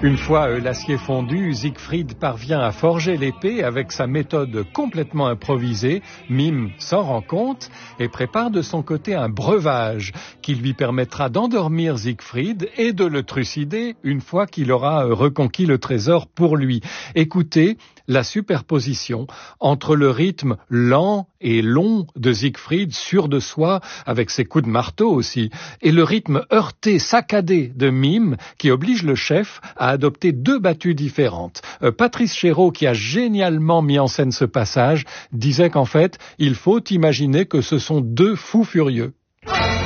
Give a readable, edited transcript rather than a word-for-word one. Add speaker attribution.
Speaker 1: Une fois l'acier fondu, Siegfried parvient à forger l'épée avec sa méthode complètement improvisée. Mime s'en rend compte et prépare de son côté un breuvage qui lui permettra d'endormir Siegfried et de le trucider une fois qu'il aura reconquis le trésor pour lui. Écoutez la superposition entre le rythme lent et long de Siegfried, sûr de soi, avec ses coups de marteau aussi, et le rythme heurté, saccadé de Mime, qui oblige le chef à adopter deux battues différentes. Patrice Chéreau, qui a génialement mis en scène ce passage, disait qu'en fait, il faut imaginer que ce sont deux fous furieux.